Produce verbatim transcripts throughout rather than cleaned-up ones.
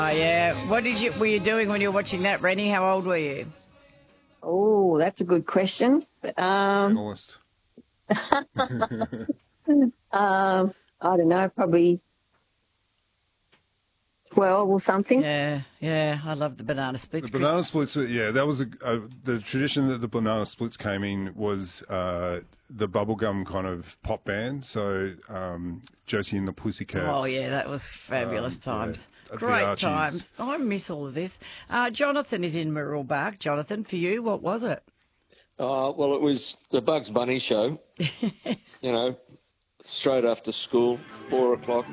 Oh, yeah. What did you were you doing when you were watching that, Rennie? How old were you? Oh, that's a good question. Um, Journalist. um, I don't know, probably twelve or something. Yeah, yeah. I love the banana splits. The banana Chris. splits, yeah, that was a, a, the tradition that the banana splits came in was uh, the bubblegum kind of pop band. So um, Josie and the Pussycats. Oh, yeah, that was fabulous Um, times. yeah, the Great Archies. times. I miss all of this. Uh, Jonathan is in Murrill Bark. Jonathan, for you, what was it? Uh, well, it was the Bugs Bunny show. You know, straight after school, four o'clock.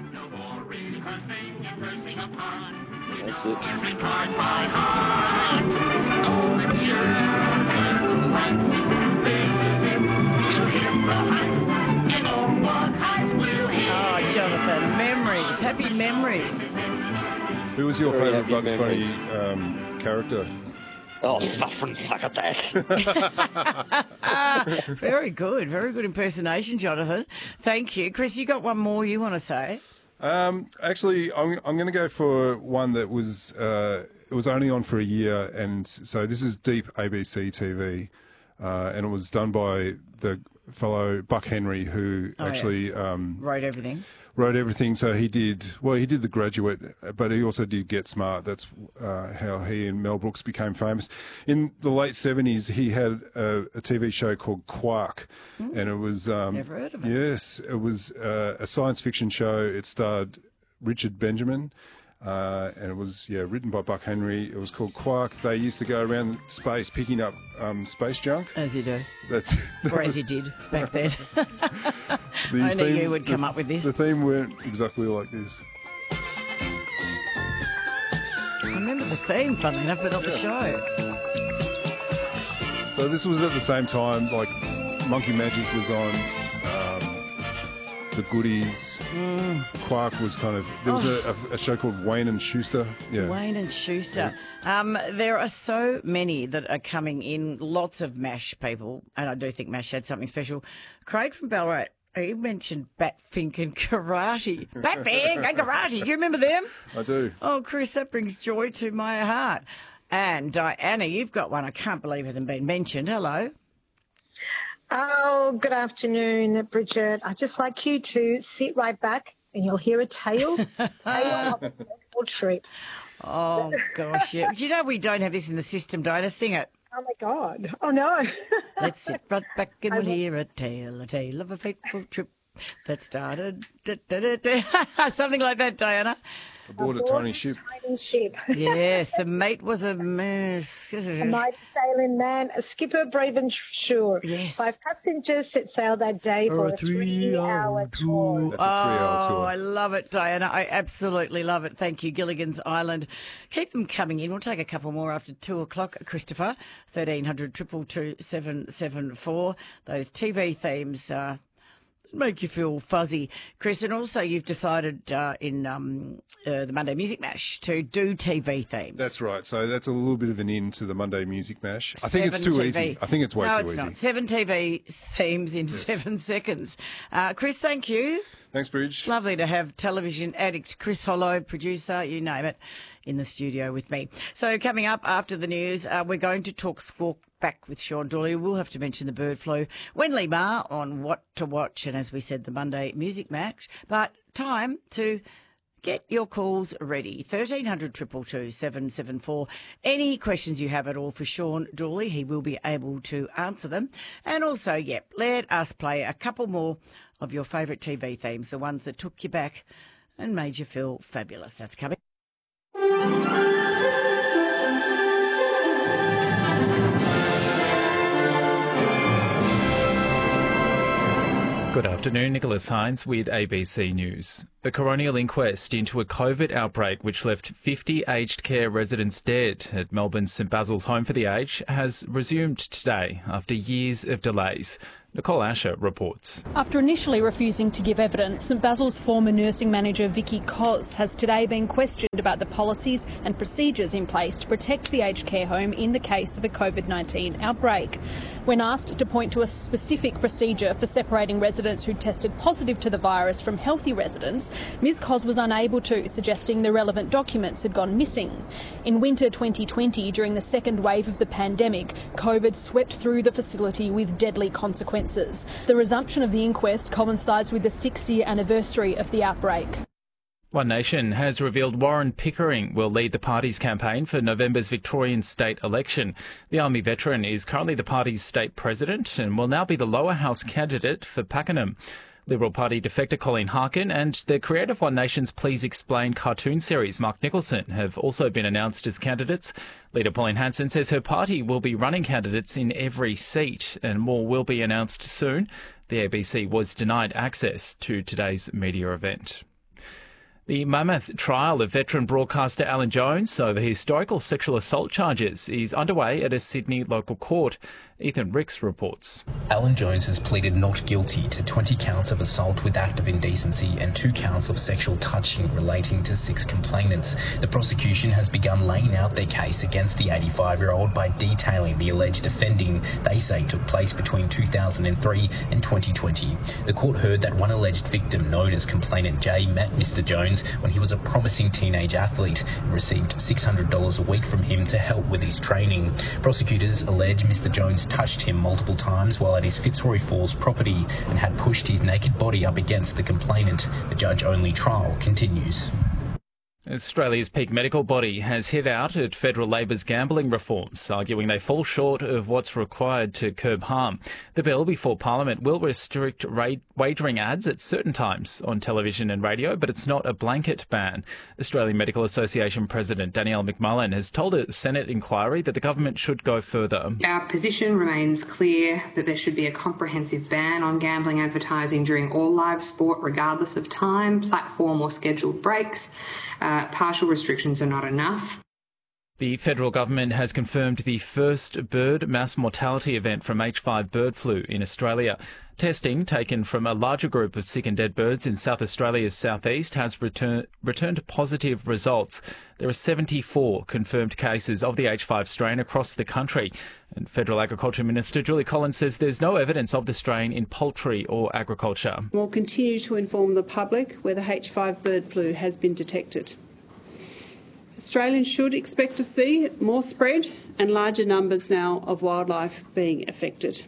That's it. Oh, Jonathan, memories, happy memories. Who was your Very favourite happy Bugs Bunny memories. um, character? Oh, nothing like that. Very good, very good impersonation, Jonathan. Thank you. Chris, you got one more you want to say? Um, actually, I'm, I'm going to go for one that was uh, it was only on for a year, and so this is Deep A B C T V, uh, and it was done by the fellow Buck Henry, who Oh, yeah. actually um, Wrote everything. wrote everything. So he did well. He did The Graduate, but he also did Get Smart. That's uh, how he and Mel Brooks became famous. In the late seventies, he had a, a T V show called Quark, and it was um, Never heard of it. Yes, it was uh, a science fiction show. It starred Richard Benjamin. Uh, and it was, yeah, written by Buck Henry. It was called Quark. They used to go around space picking up um, space junk. As you do. That's Or as you did back then. the I knew you would come the- up with this. The theme went exactly like this. I remember the theme, funnily enough, but not the show. So this was at the same time, like Monkey Magic was on, um, The Goodies. Mm. Quark was kind of. There was Oh. a, a, a show called Wayne and Schuster. Yeah. Wayne and Schuster. Um, there are so many that are coming in, lots of MASH people, and I do think MASH had something special. Craig from Ballarat, he mentioned Batfink and Karate. Batfink and Karate, do you remember them? I do. Oh, Chris, that brings joy to my heart. And Diana, you've got one I can't believe hasn't been mentioned. Hello. Oh, good afternoon, Bridget. I'd just like you to sit right back and you'll hear a tale, tale of a dreadful trip. Oh, gosh, yeah. Do you know we don't have this in the system, Diana? Sing it. Oh, my God. Oh, no. Let's sit right back and we'll hear a tale, a tale of a fateful trip that started. Da, da, da, da. Something like that, Diana. Aboard a tiny ship. Tiny ship. Yes, the mate was a mess. A mighty sailing man, a skipper brave and sure. Yes. Five passengers set sail that day for a three-hour tour. That's a three-hour Oh, tour. I love it, Diana. I absolutely love it. Thank you, Gilligan's Island. Keep them coming in. We'll take a couple more after two o'clock. Christopher, thirteen hundred two two two seven seven four. Those T V themes uh, make you feel fuzzy, Chris. And also you've decided uh, in um, uh, the Monday Music Mash to do T V themes. That's right. So that's a little bit of an in to the Monday Music Mash. I think it's Seven too T V. easy. I think it's way no, too it's easy. not. Seven T V themes in seven seconds. Uh, Chris, thank you. Thanks, Bridge. Lovely to have television addict Chris Hollow, producer, you name it, in the studio with me. So coming up after the news, uh, we're going to talk Squawk Back with Sean Dooley. We'll have to mention the bird flu. Wenley Ma on what to watch, and as we said, the Monday Music Match. But time to get your calls ready. thirteen hundred two two two seven seven four. Any questions you have at all for Sean Dooley, he will be able to answer them. And also, yep, let us play a couple more of your favourite T V themes, the ones that took you back and made you feel fabulous. That's coming. Good afternoon, Nicholas Hines with A B C News. A coronial inquest into a COVID outbreak which left fifty aged care residents dead at Melbourne's St Basil's Home for the Aged has resumed today after years of delays. Nicole Asher reports. After initially refusing to give evidence, St Basil's former nursing manager Vicky Cos has today been questioned about the policies and procedures in place to protect the aged care home in the case of a COVID nineteen outbreak. When asked to point to a specific procedure for separating residents who tested positive to the virus from healthy residents, Ms Cos was unable to, suggesting the relevant documents had gone missing. In winter twenty twenty, during the second wave of the pandemic, COVID swept through the facility with deadly consequences. The resumption of the inquest coincides with the six-year anniversary of the outbreak. One Nation has revealed Warren Pickering will lead the party's campaign for November's Victorian state election. The Army veteran is currently the party's state president and will now be the lower house candidate for Pakenham. Liberal Party defector Colleen Harkin and the creator of One Nation's Please Explain cartoon series, Mark Nicholson, have also been announced as candidates. Leader Pauline Hanson says her party will be running candidates in every seat and more will be announced soon. The A B C was denied access to today's media event. The mammoth trial of veteran broadcaster Alan Jones over historical sexual assault charges is underway at a Sydney local court. Ethan Ricks reports. Alan Jones has pleaded not guilty to twenty counts of assault with act of indecency and two counts of sexual touching relating to six complainants. The prosecution has begun laying out their case against the eighty-five-year-old by detailing the alleged offending they say took place between two thousand three and twenty twenty. The court heard that one alleged victim, known as complainant Jay, met Mister Jones when he was a promising teenage athlete and received six hundred dollars a week from him to help with his training. Prosecutors allege Mister Jones touched him multiple times while at his Fitzroy Falls property and had pushed his naked body up against the complainant. The judge-only trial continues. Australia's peak medical body has hit out at Federal Labor's gambling reforms, arguing they fall short of what's required to curb harm. The bill before Parliament will restrict wagering ads at certain times on television and radio, but it's not a blanket ban. Australian Medical Association President Danielle McMullen has told a Senate inquiry that the government should go further. Our position remains clear that there should be a comprehensive ban on gambling advertising during all live sport, regardless of time, platform or scheduled breaks. Uh, partial restrictions are not enough. The federal government has confirmed the first bird mass mortality event from H five bird flu in Australia. Testing taken from a larger group of sick and dead birds in South Australia's southeast has return, returned positive results. There are seventy-four confirmed cases of the H five strain across the country. And Federal Agriculture Minister Julie Collins says there's no evidence of the strain in poultry or agriculture. We'll continue to inform the public where the H five bird flu has been detected. Australians should expect to see more spread and larger numbers now of wildlife being affected.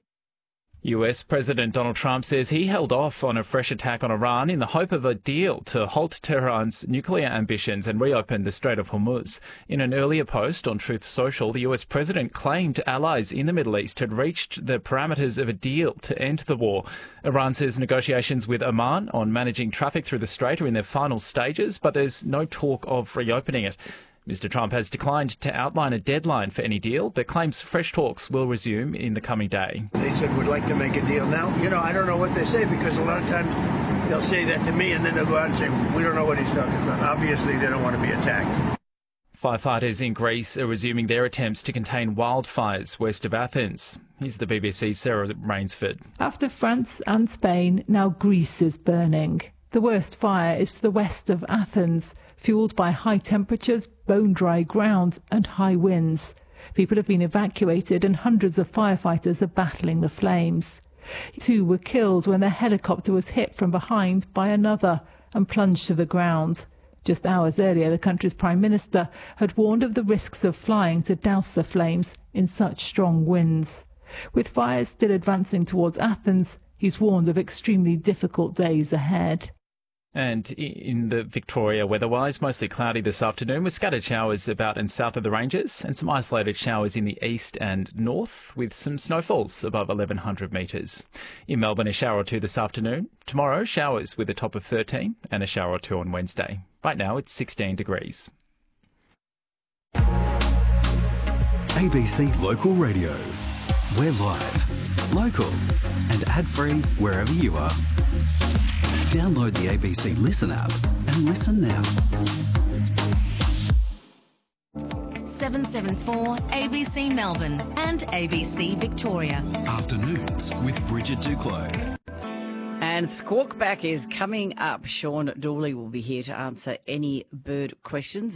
U S President Donald Trump says he held off on a fresh attack on Iran in the hope of a deal to halt Tehran's nuclear ambitions and reopen the Strait of Hormuz. In an earlier post on Truth Social, the U S president claimed allies in the Middle East had reached the parameters of a deal to end the war. Iran says negotiations with Oman on managing traffic through the strait are in their final stages, but there's no talk of reopening it. Mister Trump has declined to outline a deadline for any deal, but claims fresh talks will resume in the coming day. They said, we'd like to make a deal now. You know, I don't know what they say because a lot of times they'll say that to me and then they'll go out and say, we don't know what he's talking about. Obviously, they don't want to be attacked. Firefighters in Greece are resuming their attempts to contain wildfires west of Athens. Here's the B B C's Sarah Rainsford. After France and Spain, now Greece is burning. The worst fire is to the west of Athens, fuelled by high temperatures, bone-dry ground and high winds. People have been evacuated and hundreds of firefighters are battling the flames. Two were killed when their helicopter was hit from behind by another and plunged to the ground. Just hours earlier, the country's Prime Minister had warned of the risks of flying to douse the flames in such strong winds. With fires still advancing towards Athens, he's warned of extremely difficult days ahead. And in the Victoria weather-wise, mostly cloudy this afternoon with scattered showers about and south of the ranges and some isolated showers in the east and north with some snowfalls above eleven hundred metres. In Melbourne, a shower or two this afternoon. Tomorrow, showers with a top of thirteen and a shower or two on Wednesday. Right now, it's sixteen degrees. A B C Local Radio. We're live, local and ad-free wherever you are. Download the A B C Listen app and listen now. seven seven four A B C Melbourne and A B C Victoria. Afternoons with Bridget Duclos. And Squawk Back is coming up. Sean Dooley will be here to answer any bird questions.